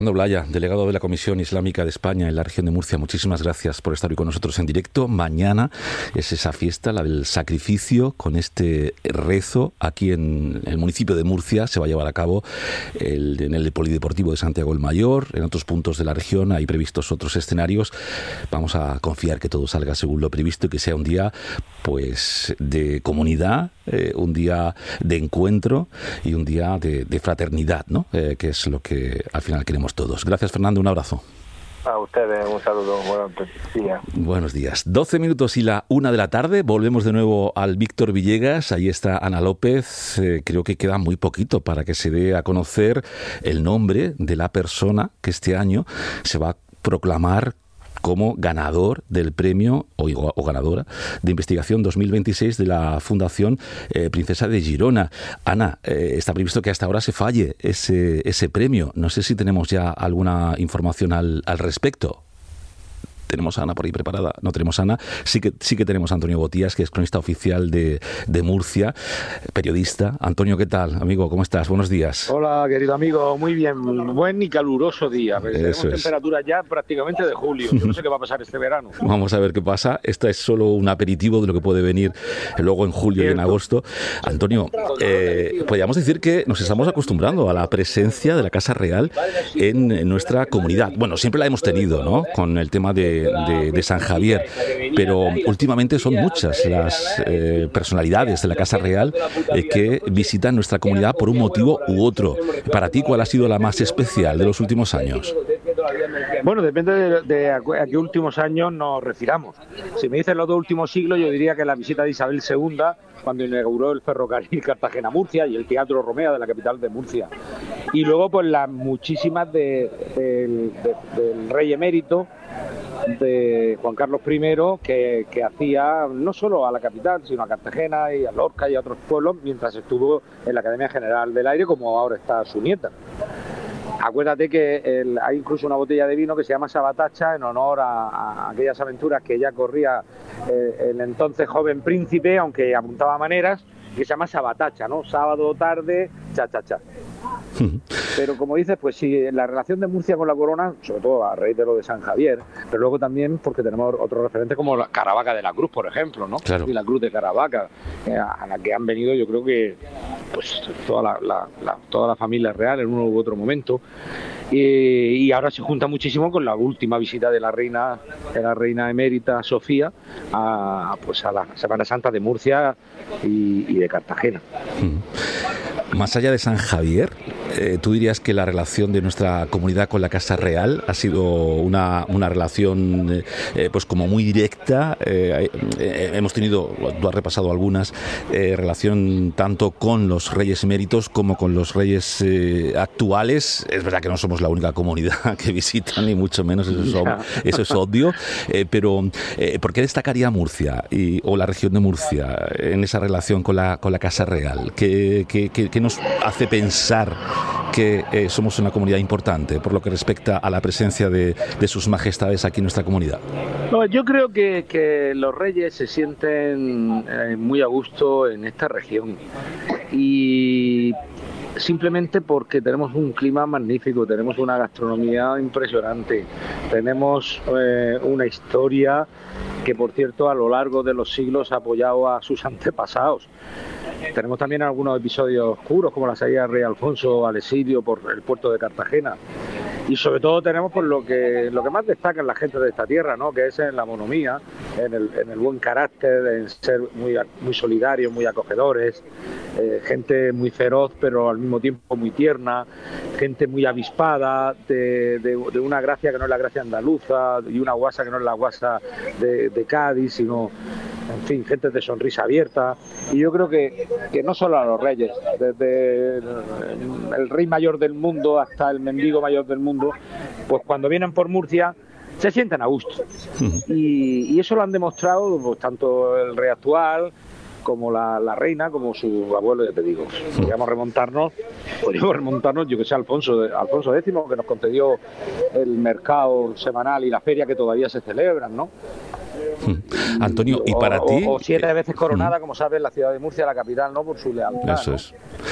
Blaya, delegado de la Comisión Islámica de España en la región de Murcia, muchísimas gracias por estar hoy con nosotros en directo. Mañana es esa fiesta, la del sacrificio, con este rezo aquí en el municipio de Murcia. Se va a llevar a cabo en el Polideportivo de Santiago el Mayor. En otros puntos de la región hay previstos otros escenarios. Vamos a confiar que todo salga según lo previsto y que sea un día pues de comunidad, un día de encuentro y un día de fraternidad, ¿no? Que es lo que al final queremos todos. Gracias, Fernando, un abrazo. A ustedes un saludo, buenos días. Buenos días. 12 minutos y la 1 de la tarde. Volvemos de nuevo al Víctor Villegas. Ahí está Ana López. Creo que queda muy poquito para que se dé a conocer el nombre de la persona que este año se va a proclamar como ganador del premio o ganadora de investigación 2026 de la Fundación Princesa de Girona. Ana, está previsto que hasta ahora se falle ese premio. No sé si tenemos ya alguna información al respecto. ¿Tenemos a Ana por ahí preparada? No tenemos a Ana. Sí que tenemos a Antonio Botías, que es cronista oficial de Murcia, periodista. Antonio, ¿qué tal, amigo? ¿Cómo estás? Buenos días. Hola, querido amigo. Muy bien. Buen y caluroso día. Tenemos temperaturas ya prácticamente de julio. Yo no sé qué va a pasar este verano. Vamos a ver qué pasa. Esta es solo un aperitivo de lo que puede venir luego en julio y en agosto. Antonio, podríamos decir que nos estamos acostumbrando a la presencia de la Casa Real en nuestra comunidad. Bueno, siempre la hemos tenido, ¿no? Con el tema de San Javier, pero últimamente son muchas las personalidades de la Casa Real que visitan nuestra comunidad por un motivo u otro. Para ti, ¿cuál ha sido la más especial de los últimos años? Bueno, depende de a qué últimos años nos refiramos. Si me dices los dos últimos siglos, yo diría que la visita de Isabel II, cuando inauguró el ferrocarril Cartagena-Murcia y el Teatro Romea de la capital de Murcia. Y luego, pues las muchísimas del rey emérito, de Juan Carlos I, que hacía no solo a la capital, sino a Cartagena y a Lorca y a otros pueblos, mientras estuvo en la Academia General del Aire, como ahora está su nieta. Acuérdate que hay incluso una botella de vino que se llama Sabatacha en honor a aquellas aventuras que ya corría el entonces joven príncipe, aunque apuntaba maneras, que se llama Sabatacha, ¿no? Sábado tarde, cha-cha-cha. Pero como dices, pues sí, la relación de Murcia con la corona, sobre todo a raíz de lo de San Javier, pero luego también porque tenemos otros referentes como la Caravaca de la Cruz, por ejemplo, ¿no? Claro. Y la Cruz de Caravaca, a la que han venido, yo creo que pues toda la familia real en uno u otro momento. Y ahora se junta muchísimo con la última visita de la reina emérita Sofía a la Semana Santa de Murcia y de Cartagena. Más allá de San Javier, ¿tú dirías que la relación de nuestra comunidad con la Casa Real ha sido una relación pues como muy directa? Hemos tenido, tú has repasado algunas, relación tanto con los reyes eméritos como con los reyes actuales. Es verdad que no somos la única comunidad que visitan, ni mucho menos, eso es obvio, pero ¿por qué destacaría Murcia o la región de Murcia en esa relación con la Casa Real? ¿Qué nos hace pensar que somos una comunidad importante por lo que respecta a la presencia de sus majestades aquí en nuestra comunidad? No, yo creo que los reyes se sienten muy a gusto en esta región y simplemente porque tenemos un clima magnífico, tenemos una gastronomía impresionante, tenemos una historia que, por cierto, a lo largo de los siglos ha apoyado a sus antepasados. Tenemos también algunos episodios oscuros, como la salida del rey Alfonso al exilio por el puerto de Cartagena. Y sobre todo tenemos pues lo que más destacan la gente de esta tierra, ¿no? Que es en la monomía, en el buen carácter, en ser muy solidarios, muy acogedores, gente muy feroz pero al mismo tiempo muy tierna, gente muy avispada, de una gracia que no es la gracia andaluza y una guasa que no es la guasa de Cádiz, sino, en fin, gente de sonrisa abierta. Y yo creo que no solo a los reyes, desde el rey mayor del mundo hasta el mendigo mayor del mundo, pues cuando vienen por Murcia se sienten a gusto. Y eso lo han demostrado pues, tanto el rey actual como la reina, como su abuelo, ya te digo. Podríamos remontarnos, yo que sé, Alfonso X, que nos concedió el mercado semanal y la feria que todavía se celebran, ¿no? Antonio, ¿y para ti? O 7 veces coronada, como sabes, la ciudad de Murcia, la capital, ¿no? Por su lealtad. Eso es.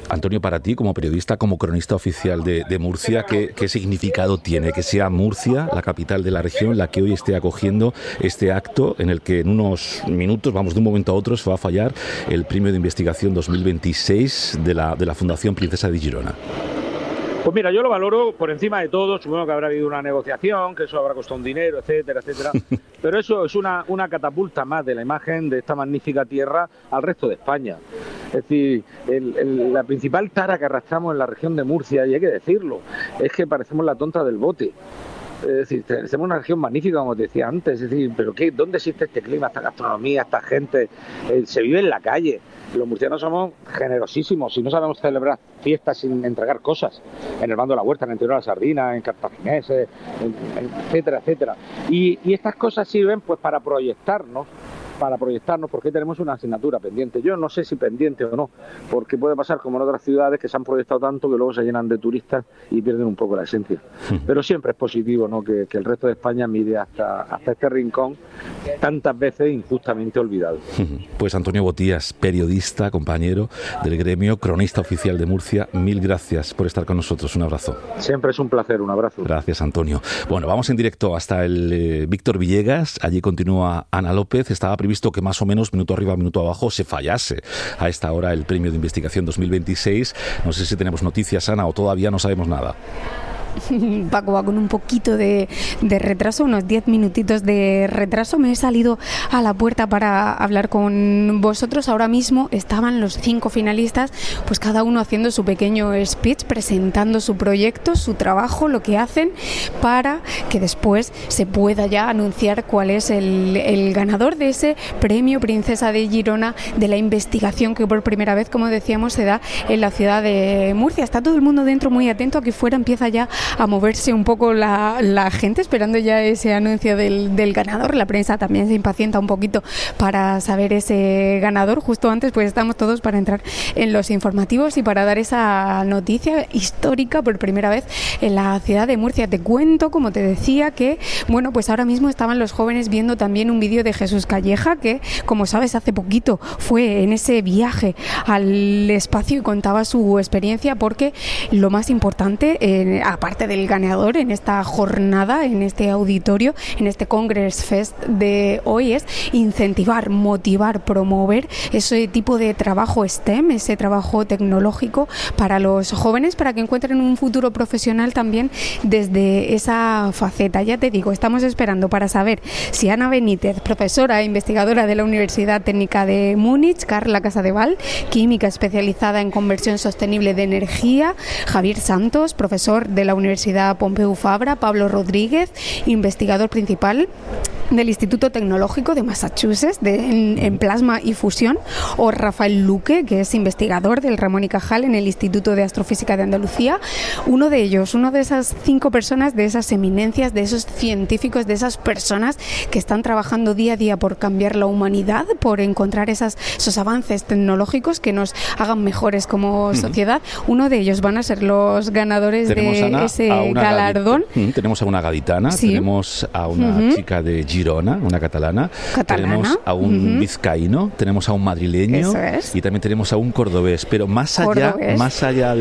Antonio, para ti, como periodista, como cronista oficial de Murcia, ¿qué significado tiene que sea Murcia, la capital de la región, la que hoy esté acogiendo este acto en el que en unos minutos, vamos, de un momento a otro, se va a fallar el premio de investigación 2026 de la Fundación Princesa de Girona? Pues mira, yo lo valoro por encima de todo. Supongo que habrá habido una negociación, que eso habrá costado un dinero, etcétera, etcétera. Pero eso es una catapulta más de la imagen de esta magnífica tierra al resto de España. Es decir, la principal tara que arrastramos en la región de Murcia, y hay que decirlo, es que parecemos la tonta del bote. Es decir, tenemos una región magnífica, como te decía antes. Es decir, ¿pero qué? ¿Dónde existe este clima, esta gastronomía, esta gente? Se vive en la calle. Los murcianos somos generosísimos y no sabemos celebrar fiestas sin entregar cosas. En el Bando de la Huerta, en el Interior de la Sardina, en Cartagineses, etcétera, etcétera. Y estas cosas sirven pues para proyectarnos, porque tenemos una asignatura pendiente. Yo no sé si pendiente o no, porque puede pasar como en otras ciudades que se han proyectado tanto que luego se llenan de turistas y pierden un poco la esencia. Pero siempre es positivo, ¿no?, que el resto de España mire hasta este rincón tantas veces injustamente olvidado. Pues Antonio Botías, periodista, compañero del gremio, cronista oficial de Murcia, mil gracias por estar con nosotros. Un abrazo. Siempre es un placer, un abrazo. Gracias, Antonio. Bueno, vamos en directo hasta el Víctor Villegas. Allí continúa Ana López. Estaba previsto que más o menos minuto arriba, minuto abajo se fallase a esta hora el premio de investigación 2026. No sé si tenemos noticias, Ana, o todavía no sabemos nada. Paco va con un poquito de retraso, unos 10 minutitos de retraso. Me he salido a la puerta para hablar con vosotros. Ahora mismo estaban los 5 finalistas, pues cada uno haciendo su pequeño speech, presentando su proyecto, su trabajo, lo que hacen, para que después se pueda ya anunciar cuál es el ganador de ese premio Princesa de Girona de la investigación que por primera vez, como decíamos, se da en la ciudad de Murcia. Está todo el mundo dentro muy atento. Aquí fuera empieza ya a moverse un poco la gente, esperando ya ese anuncio del ganador. La prensa también se impacienta un poquito para saber ese ganador. Justo antes pues estamos todos para entrar en los informativos y para dar esa noticia histórica por primera vez en la ciudad de Murcia. Te cuento, como te decía, que bueno, pues ahora mismo estaban los jóvenes viendo también un vídeo de Jesús Calleja, que como sabes hace poquito fue en ese viaje al espacio y contaba su experiencia, porque lo más importante, aparte del ganador en esta jornada, en este auditorio, en este Congress Fest de hoy, es incentivar, motivar, promover ese tipo de trabajo STEM, ese trabajo tecnológico para los jóvenes, para que encuentren un futuro profesional también desde esa faceta. Ya te digo, estamos esperando para saber si Ana Benítez, profesora e investigadora de la Universidad Técnica de Múnich, Carla Casadeval, química especializada en conversión sostenible de energía, Javier Santos, profesor de la Universidad Pompeu Fabra, Pablo Rodríguez, investigador principal del Instituto Tecnológico de Massachusetts en plasma y fusión, o Rafael Luque, que es investigador del Ramón y Cajal en el Instituto de Astrofísica de Andalucía. Uno de ellos, una de esas 5 personas, de esas eminencias, de esos científicos, de esas personas que están trabajando día a día por cambiar la humanidad, por encontrar esos avances tecnológicos que nos hagan mejores como sociedad. Uno de ellos van a ser los ganadores de ese galardón. Tenemos a una gaditana, sí. Tenemos a una chica de Girona, una catalana. Tenemos a un vizcaíno, tenemos a un madrileño y también tenemos a un cordobés. Pero más allá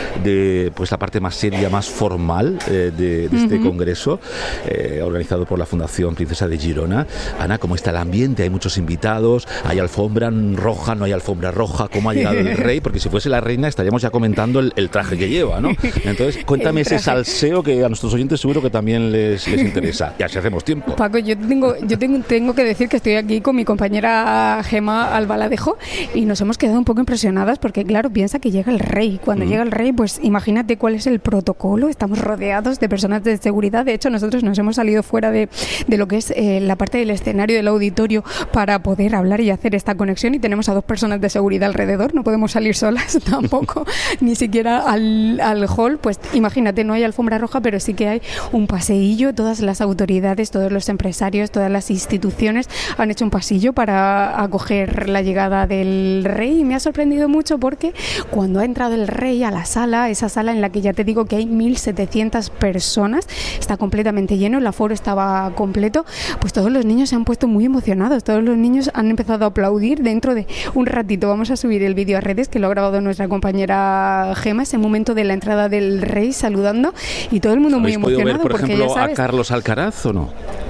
de pues la parte más seria, más formal de este congreso organizado por la Fundación Princesa de Girona, Ana, ¿cómo está el ambiente? Hay muchos invitados, hay alfombra roja, no hay alfombra roja, ¿cómo ha llegado el rey? Porque si fuese la reina estaríamos ya comentando el traje que lleva, ¿no? Entonces, cuéntame ese salseo que a nuestros oyentes seguro que también les interesa. Y así hacemos tiempo. Paco, yo tengo que decir que estoy aquí con mi compañera Gema Albaladejo y nos hemos quedado un poco impresionadas porque, claro, piensa que llega el rey. Cuando llega el rey, pues imagínate cuál es el protocolo. Estamos rodeados de personas de seguridad. De hecho, nosotros nos hemos salido fuera de lo que es la parte del escenario del auditorio para poder hablar y hacer esta conexión, y tenemos a 2 personas de seguridad alrededor. No podemos salir solas tampoco, ni siquiera al hall. Pues imagínate, no hay alfombra roja, pero sí que hay un paseillo, todas las autoridades, todos los empresarios funcionarios, todas las instituciones han hecho un pasillo para acoger la llegada del rey, y me ha sorprendido mucho porque cuando ha entrado el rey a la sala, esa sala en la que ya te digo que hay 1.700 personas, está completamente lleno, el aforo estaba completo, pues todos los niños se han puesto muy emocionados, todos los niños han empezado a aplaudir. Dentro de un ratito vamos a subir el vídeo a redes, que lo ha grabado nuestra compañera Gema, ese momento de la entrada del rey saludando, y todo el mundo muy emocionado. ¿Habéis podido ver, por porque ejemplo, ya sabes, a Carlos Alcaraz o no?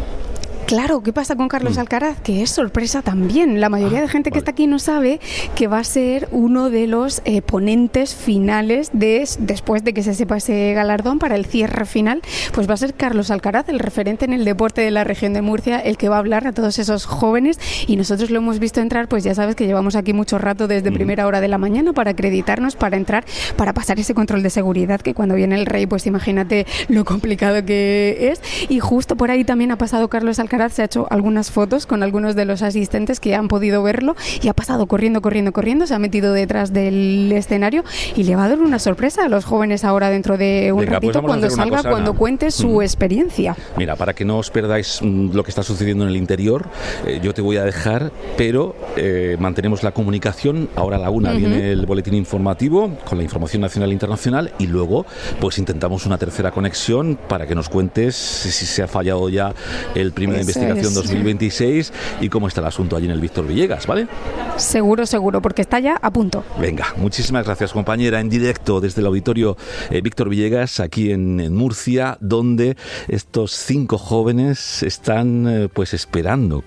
Claro, ¿qué pasa con Carlos Alcaraz? Que es sorpresa también. La mayoría de gente que está aquí no sabe que va a ser uno de los ponentes finales después de que se sepa ese galardón, para el cierre final, pues va a ser Carlos Alcaraz, el referente en el deporte de la región de Murcia, el que va a hablar a todos esos jóvenes, y nosotros lo hemos visto entrar, pues ya sabes que llevamos aquí mucho rato desde primera hora de la mañana para acreditarnos, para entrar, para pasar ese control de seguridad, que cuando viene el rey, pues imagínate lo complicado que es. Y justo por ahí también ha pasado Carlos Alcaraz, se ha hecho algunas fotos con algunos de los asistentes que han podido verlo, y ha pasado corriendo, se ha metido detrás del escenario y le va a dar una sorpresa a los jóvenes ahora dentro de un ratito, pues cuando salga, cuando cuente su experiencia. Mira, para que no os perdáis lo que está sucediendo en el interior, yo te voy a dejar, pero mantenemos la comunicación. Ahora a la 1 viene el boletín informativo con la información nacional e internacional, y luego pues intentamos una tercera conexión para que nos cuentes si se ha fallado ya el premio de investigación 2026 y cómo está el asunto allí en el Víctor Villegas, ¿vale? Seguro, porque está ya a punto. Venga, muchísimas gracias, compañera, en directo desde el auditorio Víctor Villegas, aquí en Murcia, donde estos 5 jóvenes están pues esperando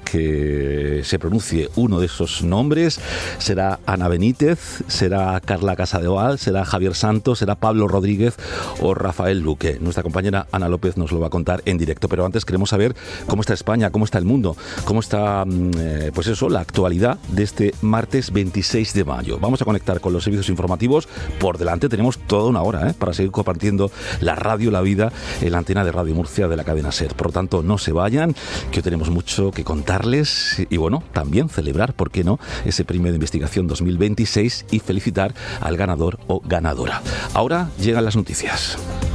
que se pronuncie uno de esos nombres. Será Ana Benítez, será Carla Casadeval, será Javier Santos, será Pablo Rodríguez o Rafael Luque. Nuestra compañera Ana López nos lo va a contar en directo, pero antes queremos saber cómo está España, cómo está el mundo, cómo está pues eso, la actualidad de este martes 26 de mayo. Vamos a conectar con los servicios informativos. Por delante tenemos toda una hora para seguir compartiendo la radio, la vida, en la antena de Radio Murcia de la cadena SER. Por lo tanto, no se vayan, que hoy tenemos mucho que contarles y bueno, también celebrar, ¿por qué no?, ese premio de investigación 2026 y felicitar al ganador o ganadora. Ahora llegan las noticias.